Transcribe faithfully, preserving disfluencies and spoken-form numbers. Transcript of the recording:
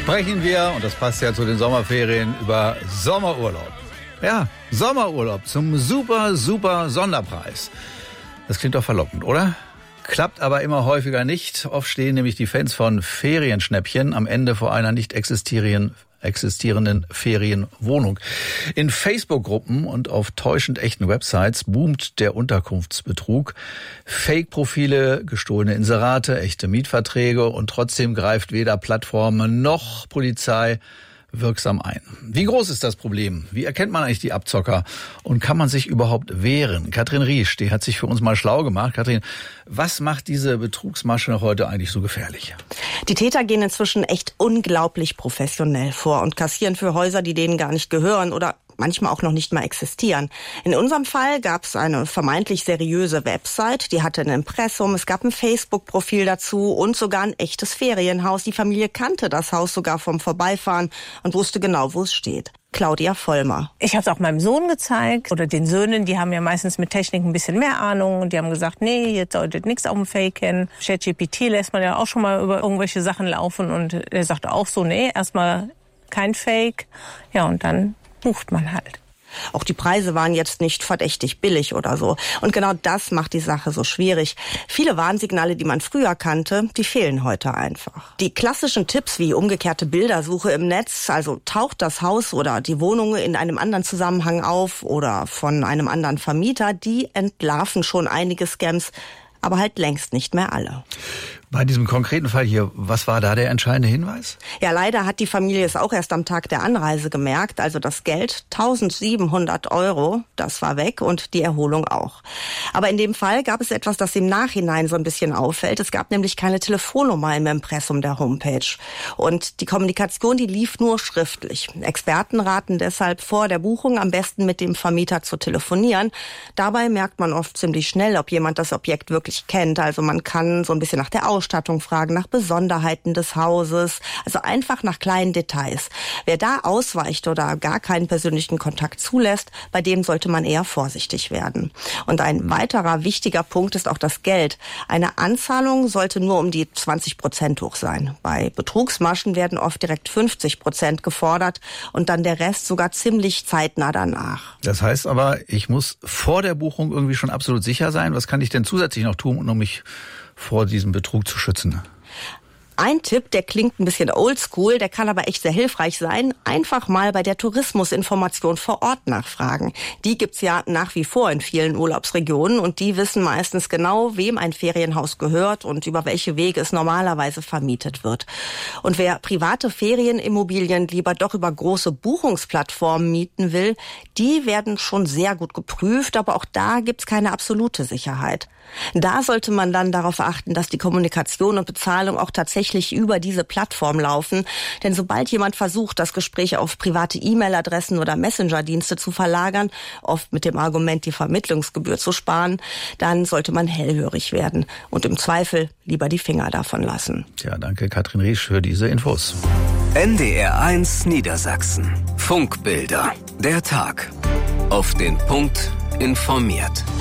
sprechen wir, und das passt ja zu den Sommerferien, über Sommerurlaub. Ja, Sommerurlaub zum super, super Sonderpreis. Das klingt doch verlockend, oder? Klappt aber immer häufiger nicht. Oft stehen nämlich die Fans von Ferienschnäppchen am Ende vor einer nicht existierenden existierenden Ferienwohnung. In Facebook-Gruppen und auf täuschend echten Websites boomt der Unterkunftsbetrug. Fake-Profile, gestohlene Inserate, echte Mietverträge und trotzdem greift weder Plattform noch Polizei wirksam ein. Wie groß ist das Problem? Wie erkennt man eigentlich die Abzocker? Und kann man sich überhaupt wehren? Katrin Riesch, die hat sich für uns mal schlau gemacht. Katrin, was macht diese Betrugsmasche heute eigentlich so gefährlich? Die Täter gehen inzwischen echt unglaublich professionell vor und kassieren für Häuser, die denen gar nicht gehören oder manchmal auch noch nicht mal existieren. In unserem Fall gab es eine vermeintlich seriöse Website, die hatte ein Impressum, es gab ein Facebook-Profil dazu und sogar ein echtes Ferienhaus. Die Familie kannte das Haus sogar vom Vorbeifahren und wusste genau, wo es steht. Claudia Vollmer. Ich habe es auch meinem Sohn gezeigt oder den Söhnen, die haben ja meistens mit Technik ein bisschen mehr Ahnung und die haben gesagt, nee, jetzt solltet nichts auf dem Fake kennen. ChatGPT lässt man ja auch schon mal über irgendwelche Sachen laufen und er sagte auch so, nee, erstmal kein Fake. Ja, und dann bucht man halt. Auch die Preise waren jetzt nicht verdächtig billig oder so. Und genau das macht die Sache so schwierig. Viele Warnsignale, die man früher kannte, die fehlen heute einfach. Die klassischen Tipps wie umgekehrte Bildersuche im Netz, also taucht das Haus oder die Wohnung in einem anderen Zusammenhang auf oder von einem anderen Vermieter, die entlarven schon einige Scams, aber halt längst nicht mehr alle. Bei diesem konkreten Fall hier, was war da der entscheidende Hinweis? Ja, leider hat die Familie es auch erst am Tag der Anreise gemerkt. Also das Geld, tausendsiebenhundert Euro, das war weg und die Erholung auch. Aber in dem Fall gab es etwas, das im Nachhinein so ein bisschen auffällt. Es gab nämlich keine Telefonnummer im Impressum der Homepage. Und die Kommunikation, die lief nur schriftlich. Experten raten deshalb vor der Buchung am besten mit dem Vermieter zu telefonieren. Dabei merkt man oft ziemlich schnell, ob jemand das Objekt wirklich kennt. Also man kann so ein bisschen nach der Ausstattung Ausstattung fragen, nach Besonderheiten des Hauses, also einfach nach kleinen Details. Wer da ausweicht oder gar keinen persönlichen Kontakt zulässt, bei dem sollte man eher vorsichtig werden. Und ein weiterer wichtiger Punkt ist auch das Geld. Eine Anzahlung sollte nur um die zwanzig Prozent hoch sein. Bei Betrugsmaschen werden oft direkt fünfzig Prozent gefordert und dann der Rest sogar ziemlich zeitnah danach. Das heißt aber, ich muss vor der Buchung irgendwie schon absolut sicher sein. Was kann ich denn zusätzlich noch tun, um mich vor diesem Betrug zu schützen? Ein Tipp, der klingt ein bisschen oldschool, der kann aber echt sehr hilfreich sein. Einfach mal bei der Tourismusinformation vor Ort nachfragen. Die gibt's ja nach wie vor in vielen Urlaubsregionen und die wissen meistens genau, wem ein Ferienhaus gehört und über welche Wege es normalerweise vermietet wird. Und wer private Ferienimmobilien lieber doch über große Buchungsplattformen mieten will, die werden schon sehr gut geprüft, aber auch da gibt's keine absolute Sicherheit. Da sollte man dann darauf achten, dass die Kommunikation und Bezahlung auch tatsächlich über diese Plattform laufen. Denn sobald jemand versucht, das Gespräch auf private E-Mail-Adressen oder Messenger-Dienste zu verlagern, oft mit dem Argument, die Vermittlungsgebühr zu sparen, dann sollte man hellhörig werden und im Zweifel lieber die Finger davon lassen. Tja, danke Katrin Riesch für diese Infos. N D R eins Niedersachsen. Funkbilder. Der Tag. Auf den Punkt informiert.